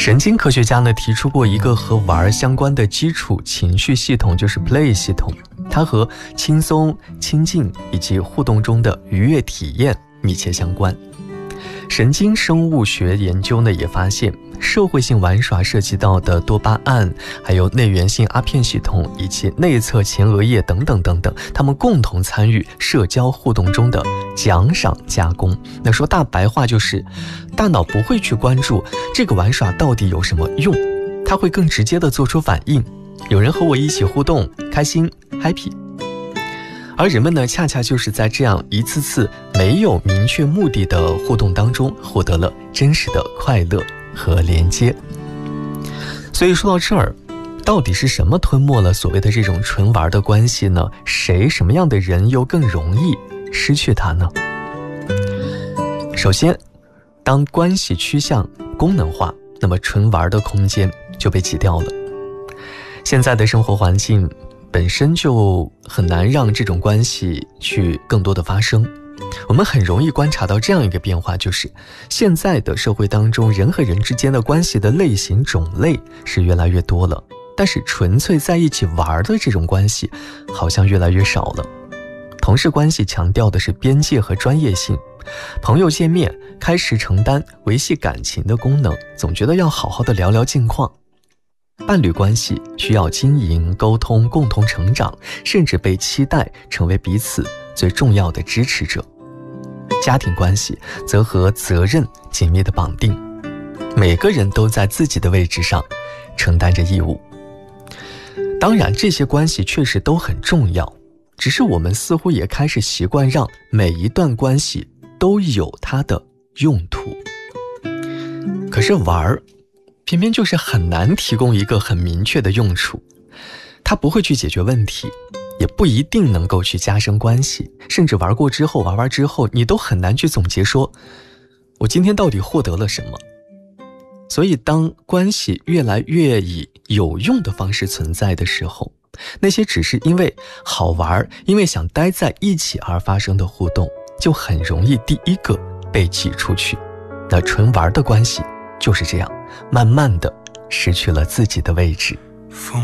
神经科学家呢提出过一个和玩相关的基础情绪系统，就是 play 系统，它和轻松、亲近以及互动中的愉悦体验密切相关。神经生物学研究呢也发现，社会性玩耍涉及到的多巴胺，还有内源性阿片系统以及内侧前额叶等等等等，它们共同参与社交互动中的奖赏加工。那说大白话就是，大脑不会去关注这个玩耍到底有什么用，它会更直接地做出反应。有人和我一起互动，开心 happy。而人们呢，恰恰就是在这样一次次没有明确目的的互动当中，获得了真实的快乐和连接。所以说到这儿，到底是什么吞没了所谓的这种纯玩的关系呢？什么样的人又更容易失去它呢？首先，当关系趋向功能化，那么纯玩的空间就被挤掉了。现在的生活环境本身就很难让这种关系去更多的发生。我们很容易观察到这样一个变化，就是现在的社会当中，人和人之间的关系的类型种类是越来越多了，但是纯粹在一起玩的这种关系好像越来越少了。同事关系强调的是边界和专业性，朋友见面开始承担维系感情的功能，总觉得要好好的聊聊近况。伴侣关系需要经营、沟通、共同成长，甚至被期待成为彼此最重要的支持者。家庭关系则和责任紧密的绑定，每个人都在自己的位置上承担着义务。当然，这些关系确实都很重要，只是我们似乎也开始习惯让每一段关系都有它的用途。可是玩偏偏就是很难提供一个很明确的用处，它不会去解决问题，也不一定能够去加深关系，甚至玩完之后，你都很难去总结说，我今天到底获得了什么。所以当关系越来越以有用的方式存在的时候，那些只是因为好玩，因为想待在一起而发生的互动，就很容易第一个被挤出去。那纯玩的关系就是这样，慢慢的失去了自己的位置。